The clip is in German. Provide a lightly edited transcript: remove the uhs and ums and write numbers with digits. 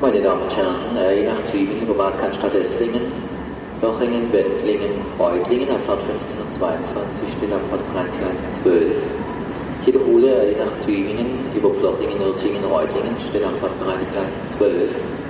Meine Damen und Herren, je nach Tübingen über Bad Cannstatt Esslingen, Lochingen, Wendlingen, Reutlingen, Abfahrt 15 und 22 steht Abfahrt Gleis 12. Ich wiederhole, je nach Tübingen über Plochingen, Irtingen, Reutlingen steht Abfahrt bereits Gleis 12.